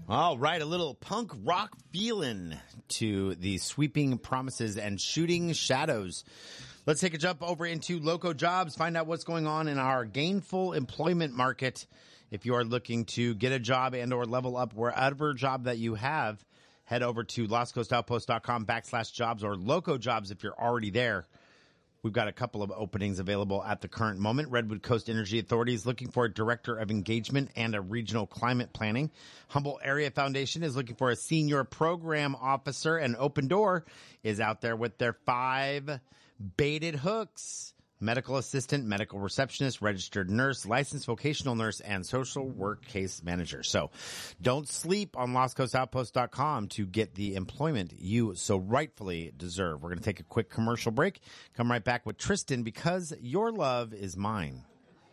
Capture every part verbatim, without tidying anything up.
All right, a little punk rock feeling to the Sweeping Promises and Shooting Shadows. Let's take a jump over into Loco Jobs, find out what's going on in our gainful employment market. If you are looking to get a job and or level up wherever job that you have, head over to lostcoastoutpost.com backslash jobs or Loco Jobs if you're already there. We've got a couple of openings available at the current moment. Redwood Coast Energy Authority is looking for a director of engagement and a regional climate planning. Humboldt Area Foundation is looking for a senior program officer, and Open Door is out there with their five baited hooks. Medical assistant, medical receptionist, registered nurse, licensed vocational nurse, and social work case manager. So don't sleep on lost coast outpost dot com to get the employment you so rightfully deserve. We're going to take a quick commercial break. Come right back with Tristan, because your love is mine.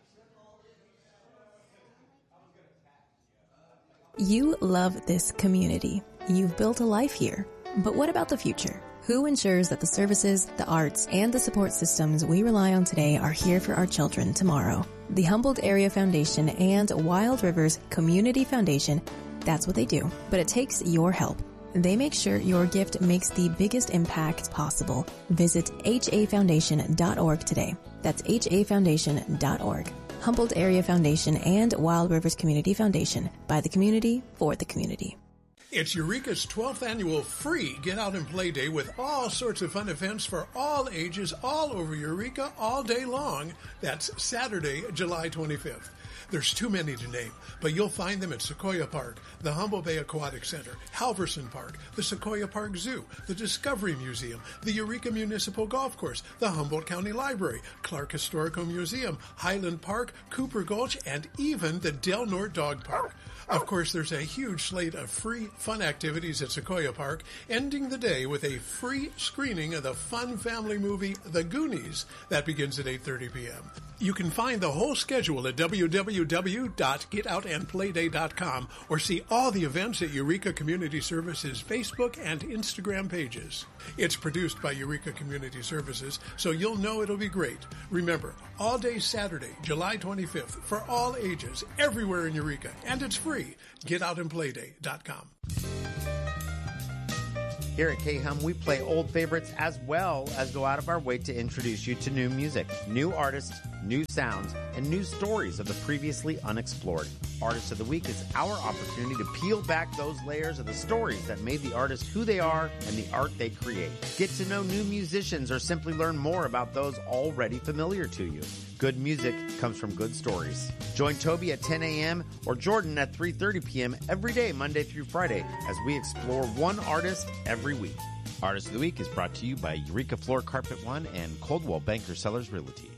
You love this community. You've built a life here. But what about the future? Who ensures that the services, the arts, and the support systems we rely on today are here for our children tomorrow? The Humboldt Area Foundation and Wild Rivers Community Foundation, that's what they do. But it takes your help. They make sure your gift makes the biggest impact possible. Visit H A foundation dot org today. That's H A foundation dot org. Humboldt Area Foundation and Wild Rivers Community Foundation. By the community, for the community. It's Eureka's twelfth annual free Get Out and Play Day with all sorts of fun events for all ages all over Eureka all day long. That's Saturday, July twenty-fifth. There's too many to name, but you'll find them at Sequoia Park, the Humboldt Bay Aquatic Center, Halverson Park, the Sequoia Park Zoo, the Discovery Museum, the Eureka Municipal Golf Course, the Humboldt County Library, Clark Historical Museum, Highland Park, Cooper Gulch, and even the Del Norte Dog Park. Of course, there's a huge slate of free fun activities at Sequoia Park, ending the day with a free screening of the fun family movie The Goonies. That begins at eight thirty p.m. You can find the whole schedule at w w w dot get out and play day dot com or see all the events at Eureka Community Services Facebook and Instagram pages. It's produced by Eureka Community Services, so you'll know it'll be great. Remember, all day Saturday, July twenty-fifth, for all ages, everywhere in Eureka, and it's free. get out and play day dot com. Here at K-Hum, we play old favorites as well as go out of our way to introduce you to new music, new artists, new sounds, and new stories of the previously unexplored. Artist of the Week is our opportunity to peel back those layers of the stories that made the artist who they are and the art they create. Get to know new musicians or simply learn more about those already familiar to you. Good music comes from good stories. Join Toby at ten a.m. or Jordan at three thirty p.m. every day, Monday through Friday, as we explore one artist every week. Artist of the Week is brought to you by Eureka Floor Carpet One and Coldwell Banker Sellers Realty.